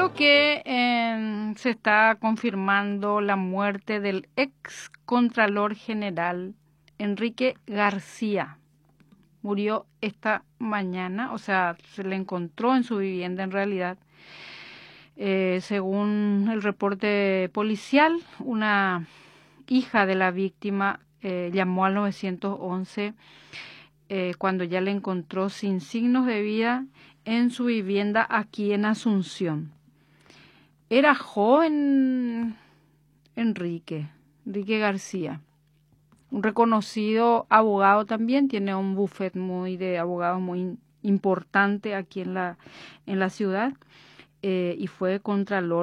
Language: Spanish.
Creo que se está confirmando la muerte del ex Contralor General Enrique García. Murió esta mañana, o sea, se le encontró en su vivienda en realidad. Según el reporte policial, una hija de la víctima llamó al 911 cuando ya le encontró sin signos de vida en su vivienda aquí en Asunción. Era joven Enrique García, un reconocido abogado también, tiene un bufet de abogados muy importante aquí en la ciudad, y fue contralor